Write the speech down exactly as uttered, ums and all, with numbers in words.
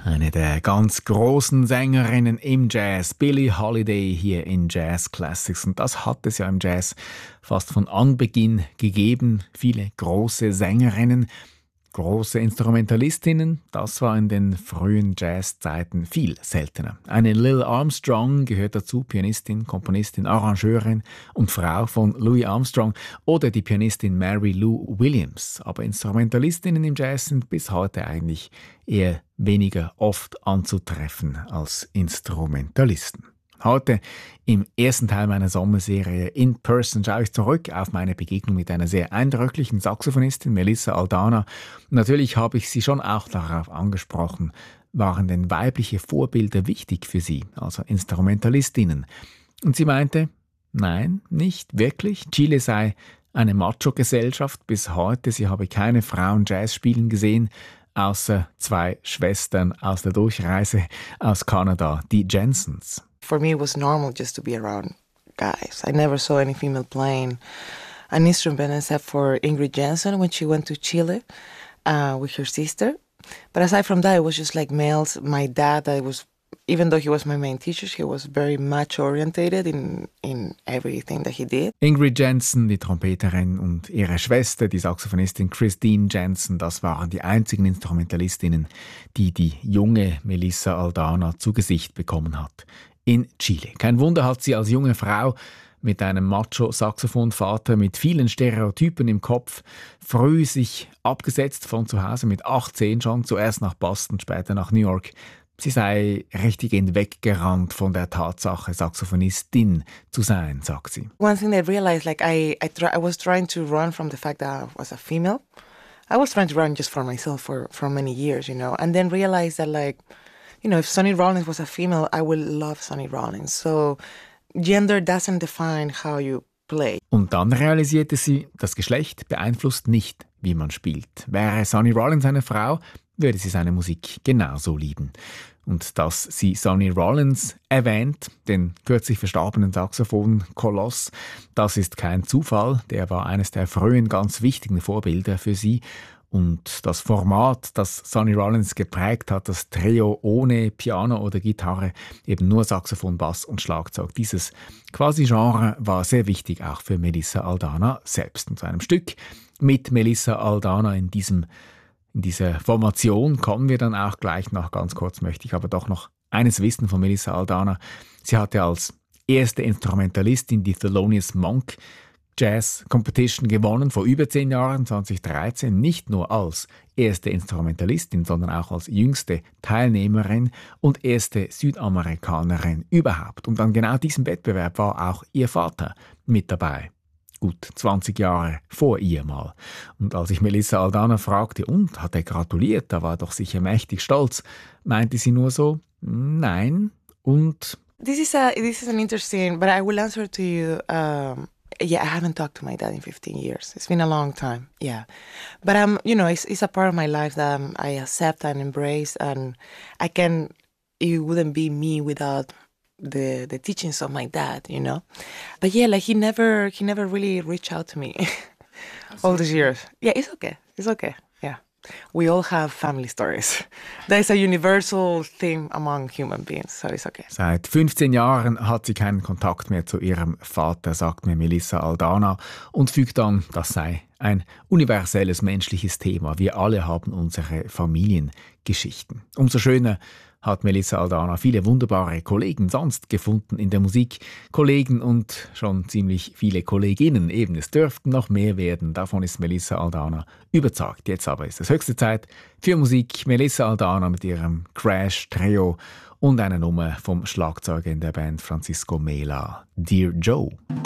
Eine der ganz großen Sängerinnen im Jazz, Billie Holiday hier in Jazz Classics. Und das hat es ja im Jazz fast von Anbeginn gegeben. Viele große Sängerinnen, große Instrumentalistinnen. Das war in den frühen Jazzzeiten viel seltener. Eine Lil Armstrong gehört dazu, Pianistin, Komponistin, Arrangeurin und Frau von Louis Armstrong. Oder die Pianistin Mary Lou Williams. Aber Instrumentalistinnen im Jazz sind bis heute eigentlich eher weniger oft anzutreffen als Instrumentalisten. Heute im ersten Teil meiner Sommerserie In Person schaue ich zurück auf meine Begegnung mit einer sehr eindrücklichen Saxophonistin, Melissa Aldana. Natürlich habe ich sie schon auch darauf angesprochen, waren denn weibliche Vorbilder wichtig für sie, also Instrumentalistinnen? Und sie meinte, nein, nicht wirklich. Chile sei eine Macho-Gesellschaft bis heute. Sie habe keine Frauen Jazz spielen gesehen, außer zwei Schwestern aus der Durchreise aus Kanada, die Jensens. For me, it was normal just to be around guys. I never saw any female playing an instrument except for Ingrid Jensen when she went to Chile uh, with her sister. But aside from that, it was just like males. My dad, I was, even though he was my main teacher, he was very macho-orientated in, in everything that he did. Ingrid Jensen, die Trompeterin, und ihre Schwester, die Saxophonistin Christine Jensen, das waren die einzigen Instrumentalistinnen, die die junge Melissa Aldana zu Gesicht bekommen hat. In Chile. Kein Wunder, hat sie als junge Frau mit einem Macho-Saxophonvater mit vielen Stereotypen im Kopf früh sich abgesetzt von zu Hause mit achtzehn schon, zuerst nach Boston, später nach New York. Sie sei richtig hinweggerannt von der Tatsache, Saxophonistin zu sein, sagt sie. One thing that I realized, like I, I, try, I was trying to run from the fact that I was a female. I was trying to run just for myself for, for many years, you know, and then realized that like, you know, if Sonny Rollins was a female, I would love Sonny Rollins. So gender doesn't define how you play. Und dann realisierte sie, das Geschlecht beeinflusst nicht, wie man spielt. Wäre Sonny Rollins eine Frau, würde sie seine Musik genauso lieben. Und dass sie Sonny Rollins erwähnt, den kürzlich verstorbenen Saxophon-Koloss, das ist kein Zufall. Der war eines der frühen ganz wichtigen Vorbilder für sie. Und das Format, das Sonny Rollins geprägt hat, das Trio ohne Piano oder Gitarre, eben nur Saxophon, Bass und Schlagzeug. Dieses Quasi-Genre war sehr wichtig auch für Melissa Aldana selbst. Und zu einem Stück mit Melissa Aldana in, diesem, in dieser Formation kommen wir dann auch gleich noch. Ganz kurz möchte ich aber doch noch eines wissen von Melissa Aldana. Sie hatte als erste Instrumentalistin die Thelonious Monk Jazz Competition gewonnen, vor über zehn Jahren, zwanzig dreizehn, nicht nur als erste Instrumentalistin, sondern auch als jüngste Teilnehmerin und erste Südamerikanerin überhaupt. Und an genau diesem Wettbewerb war auch ihr Vater mit dabei. Gut zwanzig Jahre vor ihr mal. Und als ich Melissa Aldana fragte, und, hat er gratuliert, da war doch sicher mächtig stolz, meinte sie nur so, nein, und... This is, a, this is an interesting, but I will answer to you... Um Yeah, I haven't talked to my dad in fifteen years. It's been a long time, yeah. But, um, you know, it's, it's a part of my life that um, I accept and embrace, and I can, it wouldn't be me without the the teachings of my dad, you know? But yeah, like he never, he never really reached out to me all these years. Yeah, it's okay, it's okay, yeah. We all have family stories. That is a universal theme among human beings, so it's okay. Seit fünfzehn Jahren hat sie keinen Kontakt mehr zu ihrem Vater, sagt mir Melissa Aldana und fügt an, das sei ein universelles menschliches Thema. Wir alle haben unsere Familiengeschichten. Umso schöner hat Melissa Aldana viele wunderbare Kollegen sonst gefunden in der Musik. Kollegen und schon ziemlich viele Kolleginnen eben. Es dürften noch mehr werden. Davon ist Melissa Aldana überzeugt. Jetzt aber ist es höchste Zeit für Musik. Melissa Aldana mit ihrem Crash-Trio und einer Nummer vom Schlagzeuger in der Band Francisco Mela, Dear Joe.